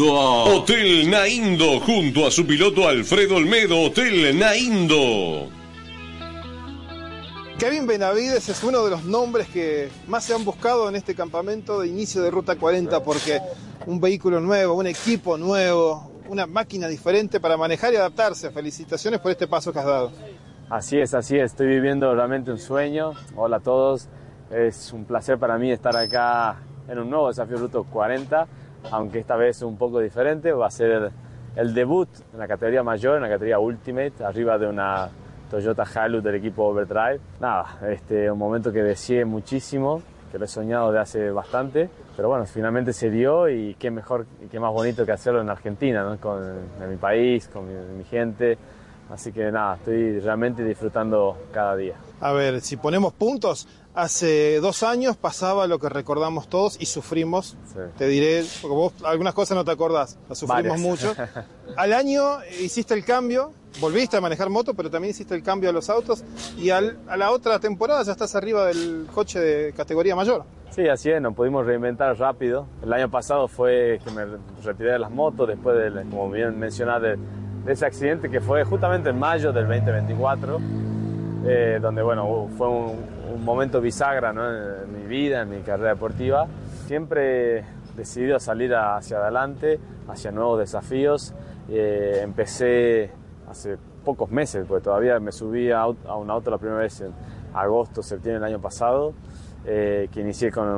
junto a Hotel Naindo, junto a su piloto Alfredo Olmedo. Hotel Naindo. Kevin Benavides es uno de los nombres que más se han buscado en este campamento de inicio de Ruta 40, porque un vehículo nuevo, un equipo nuevo, una máquina diferente para manejar y adaptarse. Felicitaciones por este paso que has dado. Así es, estoy viviendo realmente un sueño. Hola a todos, es un placer para mí estar acá en un nuevo desafío Ruta 40, aunque esta vez un poco diferente. Va a ser el debut en la categoría mayor, en la categoría Ultimate, arriba de una Toyota Hilux del equipo Overdrive. Nada, un momento que deseé muchísimo, que lo he soñado de hace bastante, pero bueno, finalmente se dio y qué mejor y qué más bonito que hacerlo en Argentina, ¿no? En mi país, con mi gente. Así que nada, estoy realmente disfrutando cada día. A ver, si ponemos puntos, hace 2 años pasaba lo que recordamos todos y sufrimos. Sí. Te diré, porque vos algunas cosas no te acordás, las sufrimos mucho. Al año hiciste el cambio, volviste a manejar moto, pero también hiciste el cambio a los autos y a la otra temporada ya estás arriba del coche de categoría mayor. Sí, así es, nos pudimos reinventar rápido. El año pasado fue que me retiré de las motos después de, como bien mencionaste, de ese accidente que fue justamente en mayo del 2024, donde bueno, fue un momento bisagra, ¿no? En mi vida, en mi carrera deportiva. Siempre he decidido salir hacia adelante, hacia nuevos desafíos. Empecé hace pocos meses, porque todavía me subí a un auto la primera vez en agosto, septiembre del año pasado, que inicié con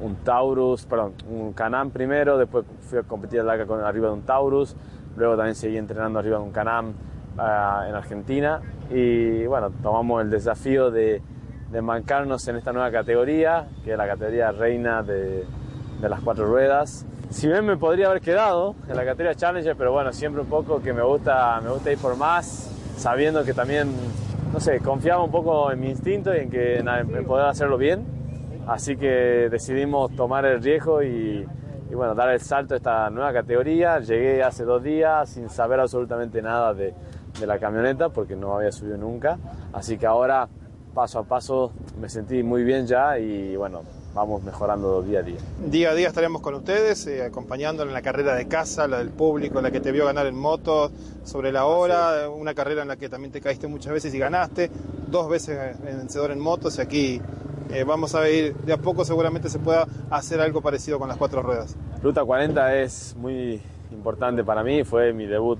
un Can-Am primero, después fui a competir arriba de un Taurus. Luego también seguí entrenando arriba de un Can-Am en Argentina y bueno, tomamos el desafío de embarcarnos en esta nueva categoría, que es la categoría reina de las 4 ruedas. Si bien me podría haber quedado en la categoría Challenger, pero bueno, siempre un poco que me gusta ir por más, sabiendo que también, no sé, confiaba un poco en mi instinto y en poder hacerlo bien. Así que decidimos tomar el riesgo y bueno, dar el salto a esta nueva categoría. Llegué hace 2 días sin saber absolutamente nada de la camioneta porque no había subido nunca. Así que ahora, paso a paso, me sentí muy bien ya y bueno, vamos mejorando día a día. Día a día estaremos con ustedes, acompañándolo en la carrera de casa, la del público, la que te vio ganar en moto, sobre la hora, una carrera en la que también te caíste muchas veces y ganaste, 2 veces vencedor en motos y aquí... vamos a ir de a poco, seguramente se pueda hacer algo parecido con las 4 ruedas. Ruta 40 es muy importante para mí, fue mi debut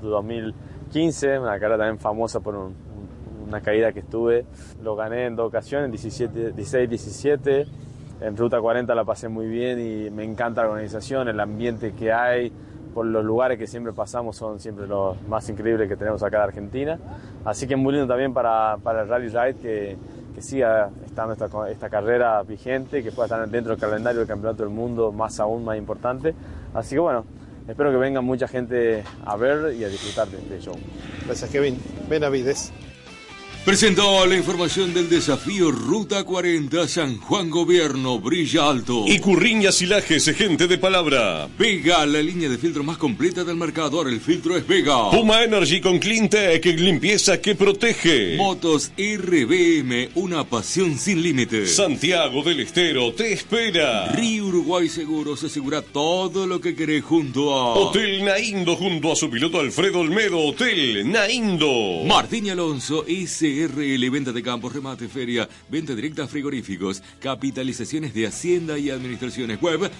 2015, una carrera también famosa por una caída que estuve. Lo gané en 2 ocasiones, 16, 17. En Ruta 40 la pasé muy bien y me encanta la organización, el ambiente que hay, por los lugares que siempre pasamos son siempre los más increíbles que tenemos acá en Argentina. Así que es muy lindo también para el Rally Ride que siga estando esta carrera vigente, que pueda estar dentro del calendario del Campeonato del Mundo aún más importante. Así que bueno, espero que venga mucha gente a ver y a disfrutar de este show. Gracias, Kevin Benavides. Presentó la información del desafío Ruta 40 San Juan Gobierno, Brilla Alto y Curriñas y Lajes, gente de palabra. Vega, la línea de filtro más completa del mercado, el filtro es Vega. Puma Energy con Cleantech, limpieza que protege. Motos RBM, una pasión sin límites. Santiago del Estero te espera. Río Uruguay Seguros asegura todo lo que querés junto a Hotel Naindo, junto a su piloto Alfredo Olmedo. Hotel Naindo. Martín y Alonso, SRL, venta de campos, remate, feria, venta directa a frigoríficos, capitalizaciones de Hacienda y administraciones. Web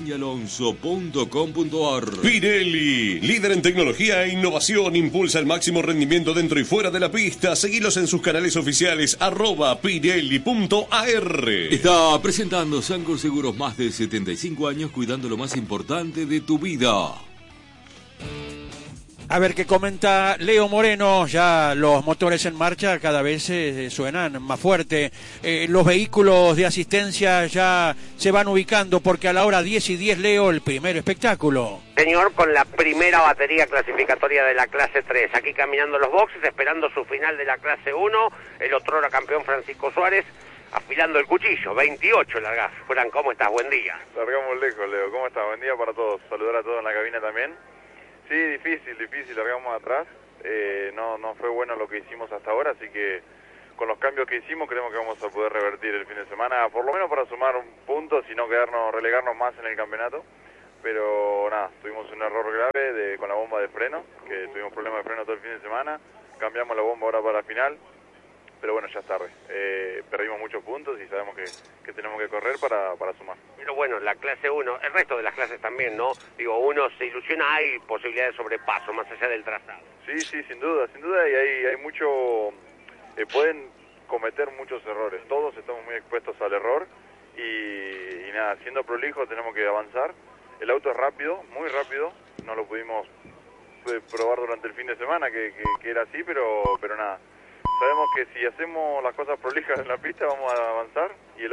martinyalonso.com.ar. Pirelli, líder en tecnología e innovación, impulsa el máximo rendimiento dentro y fuera de la pista. Seguilos en sus canales oficiales @pirelli.ar. Está presentando Sancor Seguros, más de 75 años cuidando lo más importante de tu vida. A ver qué comenta Leo Moreno. Ya los motores en marcha cada vez suenan más fuerte. Los vehículos de asistencia ya se van ubicando porque a la hora 10:10, Leo, el primer espectáculo. Señor, con la primera batería clasificatoria de la clase 3. Aquí caminando los boxes, esperando su final de la clase 1. El otrora campeón Francisco Suárez, afilando el cuchillo. 28 largás. Fran, ¿cómo estás? Buen día. Largamos lejos, Leo. ¿Cómo estás? Buen día para todos. Saludar a todos en la cabina también. Sí, difícil, largamos atrás. No fue bueno lo que hicimos hasta ahora, así que con los cambios que hicimos creemos que vamos a poder revertir el fin de semana, por lo menos para sumar un punto, y no relegarnos más en el campeonato. pero nada, tuvimos un error grave con la bomba de freno, que tuvimos problemas de freno todo el fin de semana, cambiamos la bomba ahora para la final, pero bueno, ya es tarde. Perdimos muchos puntos y sabemos que tenemos que correr para sumar. Pero bueno, la clase 1, el resto de las clases también, ¿no? Digo, uno se ilusiona, hay posibilidad de sobrepaso, más allá del trazado. Sí, sin duda, y hay mucho... pueden cometer muchos errores, todos estamos muy expuestos al error y nada, siendo prolijos tenemos que avanzar. El auto es rápido, muy rápido, no lo pudimos probar durante el fin de semana que era así, pero nada. Sabemos que si hacemos las cosas prolijas en la pista vamos a avanzar y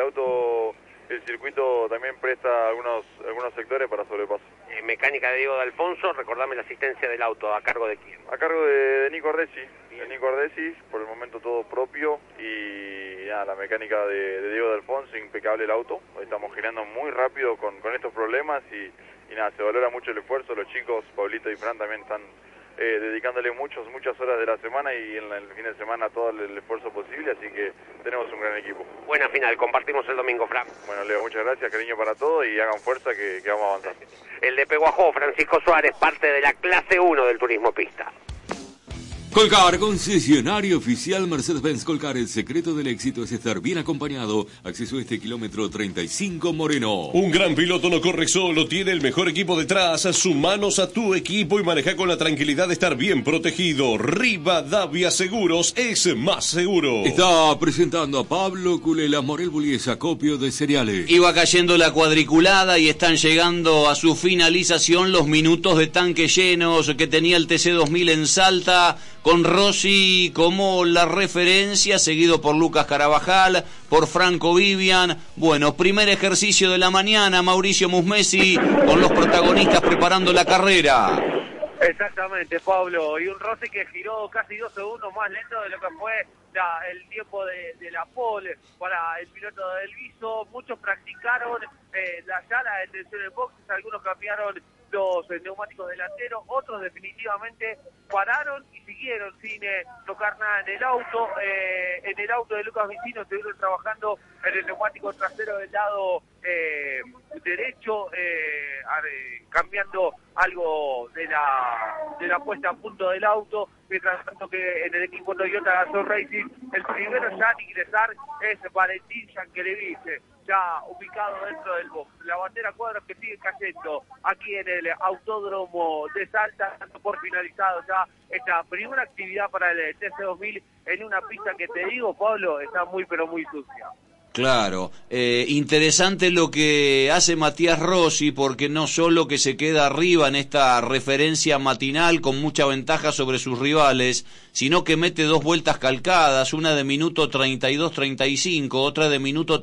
el circuito también presta algunos sectores para sobrepaso. Mecánica de Diego de Alfonso, recordame la asistencia del auto, ¿a cargo de quién? A cargo de Nico Ardesi, por el momento todo propio y nada, la mecánica de Diego de Alfonso, impecable el auto. Hoy estamos girando muy rápido con estos problemas y nada, se valora mucho el esfuerzo. Los chicos, Pablito y Fran también están dedicándole muchas horas de la semana y en el fin de semana todo el esfuerzo posible, así que tenemos un gran equipo. Buena final, compartimos el domingo, Fran. Bueno, Leo, muchas gracias, cariño para todos y hagan fuerza que vamos a avanzar. El de Peguajó, Francisco Suárez, parte de la clase 1 del turismo pista. Colcar, concesionario oficial Mercedes-Benz Colcar. El secreto del éxito es estar bien acompañado. Acceso a este kilómetro 35 Moreno. Un gran piloto no corre solo, tiene el mejor equipo detrás. Sumanos a tu equipo y maneja con la tranquilidad de estar bien protegido. Rivadavia Seguros es más seguro. Está presentando a Pablo Culela, Morel Bullies, acopio de cereales. Iba cayendo la cuadriculada y están llegando a su finalización los minutos de tanque llenos que tenía el TC2000 en Salta, con Rossi como la referencia, seguido por Lucas Carabajal, por Franco Vivian. Bueno, primer ejercicio de la mañana, Mauricio Musmesi, con los protagonistas preparando la carrera. Exactamente, Pablo, y un Rossi que giró casi 2 segundos más lento de lo que fue el tiempo de la pole para el piloto del Viso. Muchos practicaron ya la detención de boxes, algunos cambiaron los neumáticos delanteros, otros definitivamente pararon y siguieron sin tocar nada en el auto. En el auto de Lucas Vicino estuvieron trabajando en el neumático trasero del lado derecho, cambiando algo de la puesta a punto del auto, mientras tanto que en el equipo Toyota Gazoo Racing el primero ya en ingresar es Valentín Yankelevich, ya ubicado dentro del box. La bandera cuadros que sigue cayendo aquí en el autódromo de Salta, dando por finalizado ya esta primera actividad para el TC2000 en una pista que, te digo, Pablo, está muy pero muy sucia. Claro, interesante lo que hace Matías Rossi, porque no solo que se queda arriba en esta referencia matinal con mucha ventaja sobre sus rivales, sino que mete 2 vueltas calcadas, una de minuto 32-35, otra de minuto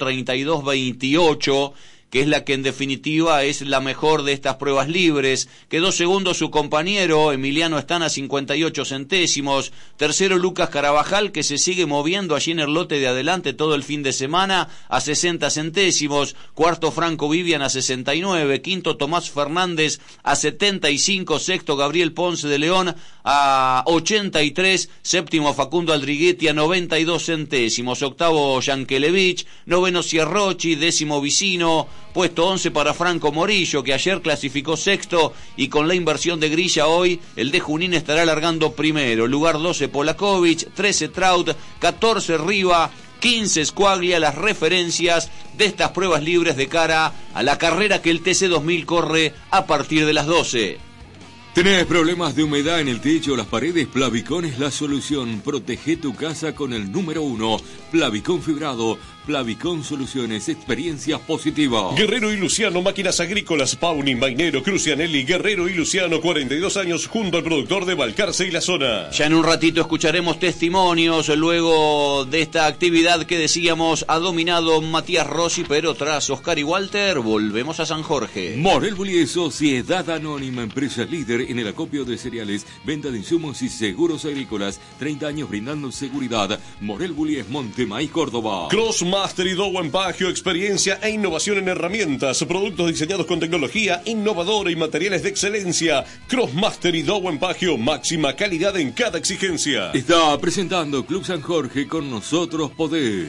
32-28, que es la que en definitiva es la mejor de estas pruebas libres. Quedó segundo su compañero Emiliano Estana, 58 centésimos. Tercero Lucas Carabajal, que se sigue moviendo allí en el lote de adelante todo el fin de semana, a 60 centésimos. Cuarto Franco Vivian a 69. Quinto Tomás Fernández a 75. Sexto Gabriel Ponce de León a 83. Séptimo Facundo Aldriguetti a 92 centésimos. Octavo Yankelevich. Noveno Sierrochi. Décimo Vicino. Puesto 11 para Franco Morillo, que ayer clasificó sexto, y con la inversión de grilla hoy el de Junín estará largando primero. Lugar 12 Polakovic, 13 Traut, 14 Riva, 15 Squaglia. Las referencias de estas pruebas libres de cara a la carrera que el TC2000 corre a partir de las 12. ¿Tenés problemas de humedad en el techo o las paredes? Plavicón es la solución. Protege tu casa con el número 1. Plavicón fibrado. Plavicón Soluciones, experiencias positivas. Guerrero y Luciano, máquinas agrícolas, Pauni, Mainero, Crucianelli, Guerrero y Luciano, 42 años junto al productor de Balcarce y la zona. Ya en un ratito escucharemos testimonios luego de esta actividad que decíamos ha dominado Matías Rossi, pero tras Oscar y Walter volvemos a San Jorge. Morel Bullies, Sociedad Anónima, empresa líder en el acopio de cereales, venta de insumos y seguros agrícolas, 30 años brindando seguridad. Morel Bullies, Montemaíz, Córdoba. Crossmaster y Dowen Pagio, experiencia e innovación en herramientas, productos diseñados con tecnología innovadora y materiales de excelencia. Crossmaster y Dowen Pagio, máxima calidad en cada exigencia. Está presentando Club San Jorge, con nosotros podés.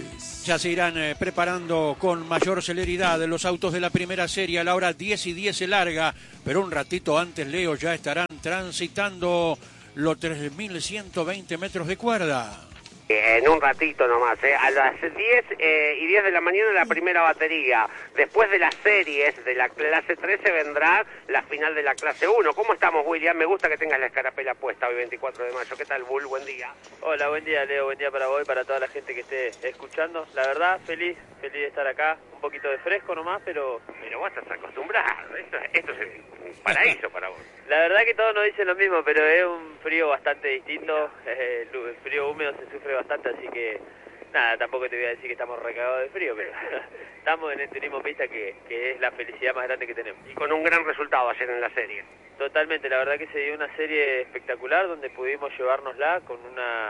Ya se irán preparando con mayor celeridad los autos de la primera serie. A la hora 10:10 se larga, pero un ratito antes, Leo, ya estarán transitando los 3.120 metros de cuerda. En un ratito nomás, a las 10:10 de la mañana la primera batería. Después de las series de la clase 13 vendrá la final de la clase 1. ¿Cómo estamos, William? Me gusta que tengas la escarapela puesta hoy 24 de mayo. ¿Qué tal, Bull? Buen día. Hola, buen día, Leo. Buen día para vos y para toda la gente que esté escuchando. La verdad, feliz de estar acá. Un poquito de fresco nomás, pero vos estás acostumbrado. Esto es un paraíso para vos. La verdad que todos nos dicen lo mismo, pero es un frío bastante distinto. El frío húmedo se sufre bastante, así que nada, tampoco te voy a decir que estamos recagados de frío, pero estamos en el turismo pista que es la felicidad más grande que tenemos. Y con un gran resultado ayer en la serie. Totalmente, la verdad que se dio una serie espectacular donde pudimos llevárnosla con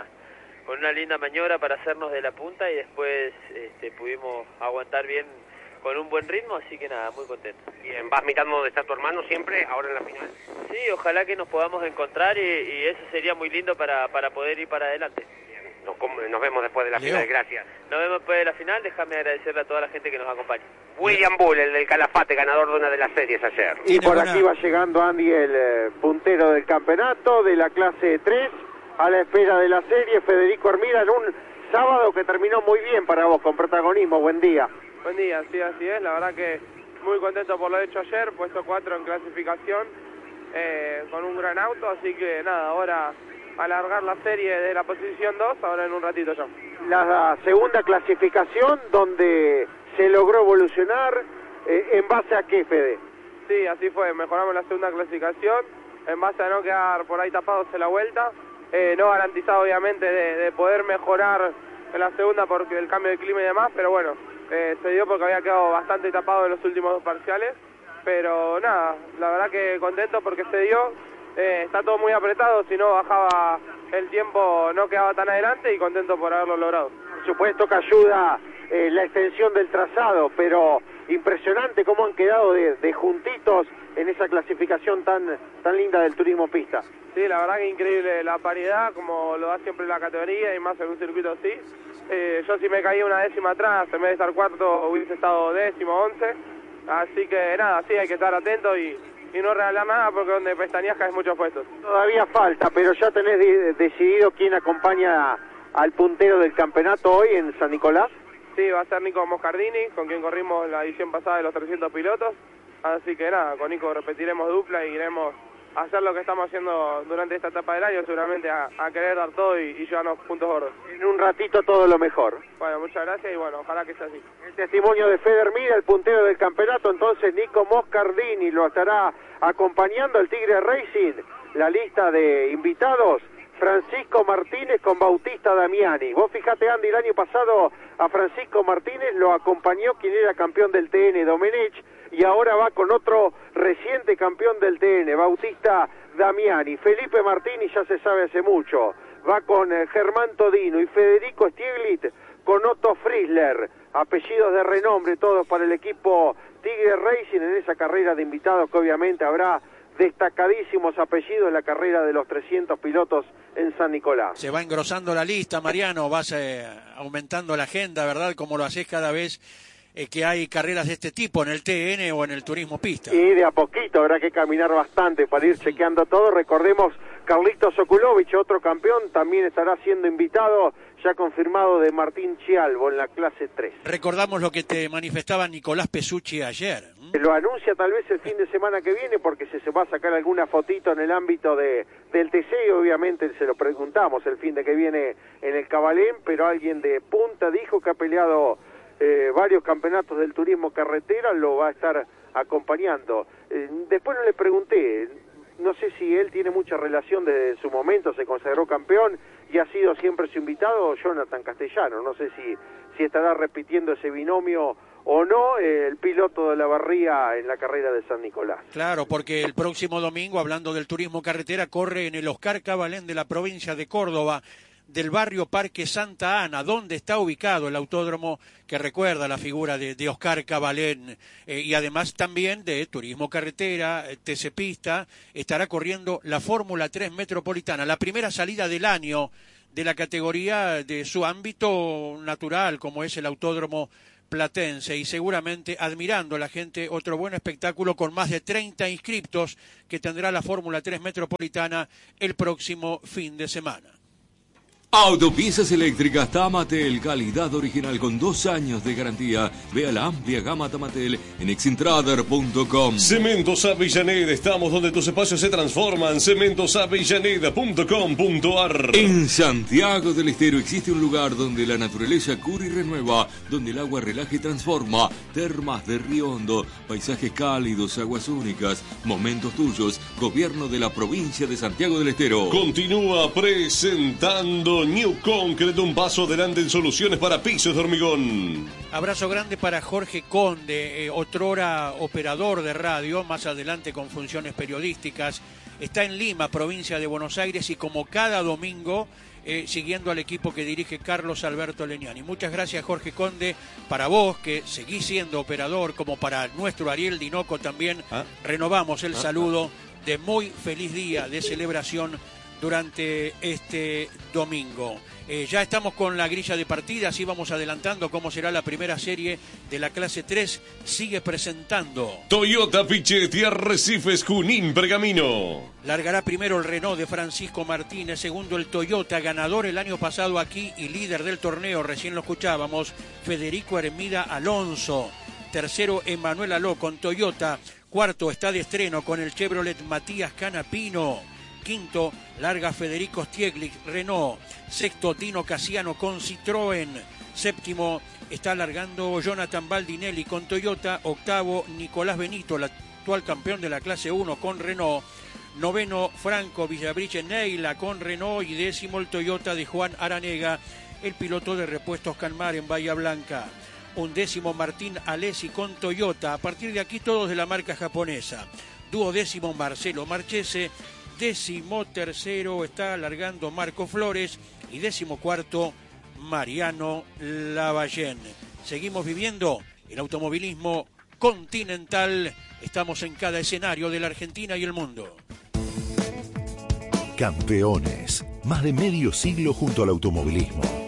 una linda maniobra para hacernos de la punta y después pudimos aguantar bien con un buen ritmo, así que nada, muy contento. Bien, ¿vas mirando dónde está tu hermano siempre, ahora en la final? Sí, ojalá que nos podamos encontrar y eso sería muy lindo para poder ir para adelante. Bien, nos vemos después de la final, gracias. Nos vemos después de la final, déjame agradecerle a toda la gente que nos acompaña. William Bull, el del Calafate, ganador de una de las series ayer. Y por aquí va llegando Andy, el puntero del campeonato de la clase 3, a la espera de la serie. Federico Armida en un sábado que terminó muy bien para vos, con protagonismo. Buen día. Buen día, sí, así es. La verdad que muy contento por lo hecho ayer, puesto 4 en clasificación, con un gran auto, así que nada, ahora alargar la serie de la posición 2, ahora en un ratito ya. La segunda clasificación, donde se logró evolucionar, ¿en base a qué, Fede? Sí, así fue, mejoramos la segunda clasificación, en base a no quedar por ahí tapados en la vuelta, no garantizado obviamente de poder mejorar en la segunda porque el cambio de clima y demás, pero bueno, se dio porque había quedado bastante tapado en los últimos 2 parciales, pero nada, la verdad que contento porque se dio, está todo muy apretado, si no bajaba el tiempo no quedaba tan adelante y contento por haberlo logrado. Por supuesto que ayuda la extensión del trazado, pero impresionante cómo han quedado de juntitos en esa clasificación tan linda del turismo pista. Sí, la verdad que increíble la paridad, como lo da siempre la categoría y más en un circuito así. Yo si me caí una décima atrás, en vez de estar cuarto hubiese estado 10º, 11. Así que nada, sí, hay que estar atento y no regalar nada porque donde pestañeas caes muchos puestos. Todavía falta, pero ya tenés decidido quién acompaña al puntero del campeonato hoy en San Nicolás. Sí, va a ser Nico Moscardini, con quien corrimos la edición pasada de los 300 pilotos. Así que nada, con Nico repetiremos dupla y iremos a hacer lo que estamos haciendo durante esta etapa del año, seguramente a querer dar todo y llevarnos puntos gordos. En un ratito todo lo mejor. Bueno, muchas gracias y bueno, ojalá que sea así. El testimonio de Fede Armida, el puntero del campeonato, entonces Nico Moscardini lo estará acompañando el Tigre Racing. La lista de invitados: Francisco Martínez con Bautista Damiani. Vos fijate, Andy, el año pasado a Francisco Martínez lo acompañó quien era campeón del TN, Domenech, y ahora va con otro reciente campeón del TN, Bautista Damiani. Felipe Martínez ya se sabe hace mucho, va con Germán Todino, y Federico Stiglitz con Otto Friesler, apellidos de renombre todos para el equipo Tigre Racing en esa carrera de invitados que obviamente habrá destacadísimos apellidos en la carrera de los 300 pilotos en San Nicolás. Se va engrosando la lista, Mariano, vas aumentando la agenda, ¿verdad? Como lo haces cada vez que hay carreras de este tipo en el TN o en el turismo pista. Y de a poquito habrá que caminar bastante para ir chequeando todo. Recordemos, Carlitos Sokulovich, otro campeón, también estará siendo invitado, ya confirmado, de Martín Chialvo en la clase 3. Recordamos lo que te manifestaba Nicolás Pesucci ayer. Lo anuncia tal vez el fin de semana que viene porque se va a sacar alguna fotito en el ámbito del TC y obviamente se lo preguntamos el fin de que viene en el Cabalén, pero alguien de punta dijo que ha peleado varios campeonatos del turismo carretera, lo va a estar acompañando. Después no le pregunté, no sé si él tiene mucha relación desde su momento, se consagró campeón y ha sido siempre su invitado, Jonathan Castellano. No sé si estará repitiendo ese binomio o no, el piloto de la Barría en la carrera de San Nicolás. Claro, porque el próximo domingo, hablando del turismo carretera, corre en el Oscar Cabalén de la provincia de Córdoba. del barrio Parque Santa Ana, donde está ubicado el autódromo que recuerda la figura de Oscar Cabalén, y además también de Turismo Carretera, TC Pista. Estará corriendo la Fórmula 3 Metropolitana, la primera salida del año de la categoría de su ámbito natural, como es el autódromo platense, y seguramente admirando a la gente otro buen espectáculo con más de 30 inscriptos que tendrá la Fórmula 3 Metropolitana el próximo fin de semana. Autopiezas eléctricas Tamatel, calidad original con 2 años de garantía. Vea la amplia gama Tamatel en exintrader.com. Cementos Avellaneda, estamos donde tus espacios se transforman. cementosavellaneda.com.ar. En Santiago del Estero existe un lugar donde la naturaleza cura y renueva, donde el agua relaja y transforma. Termas de Río Hondo, paisajes cálidos, aguas únicas, momentos tuyos. Gobierno de la provincia de Santiago del Estero. Continúa presentando New Concrete, un paso adelante en soluciones para pisos de hormigón. Abrazo grande para Jorge Conde, otrora operador de radio, más adelante con funciones periodísticas. Está en Lima, provincia de Buenos Aires, y como cada domingo, siguiendo al equipo que dirige Carlos Alberto Leniani. Muchas gracias, Jorge Conde. Para vos, que seguís siendo operador, como para nuestro Ariel Dinoco también, renovamos el saludo de muy feliz día de celebración durante este domingo. Ya estamos con la grilla de partidas y vamos adelantando cómo será la primera serie de la clase 3. Sigue presentando Toyota Pichetti, Arrecifes, Junín, Pergamino. Largará primero el Renault de Francisco Martínez, segundo el Toyota, ganador el año pasado aquí y líder del torneo, recién lo escuchábamos, Federico Hermida Alonso. Tercero, Emanuel Aló con Toyota. Cuarto, está de estreno con el Chevrolet Matías Canapino. Quinto, larga Federico Stieglich, Renault. Sexto, Tino Casiano con Citroën. Séptimo, está largando Jonathan Baldinelli con Toyota. Octavo, Nicolás Benito, el actual campeón de la clase 1 con Renault. Noveno, Franco Villabriche Neila con Renault. Y décimo, el Toyota de Juan Aranega, el piloto de repuestos Canmar en Bahía Blanca. Undécimo, Martín Alessi con Toyota. A partir de aquí, todos de la marca japonesa. Duodécimo, Marcelo Marchese. 13º está largando Marco Flores y 14º Mariano Lavallén. Seguimos viviendo el automovilismo continental. Estamos en cada escenario de la Argentina y el mundo. Campeones, más de medio siglo junto al automovilismo.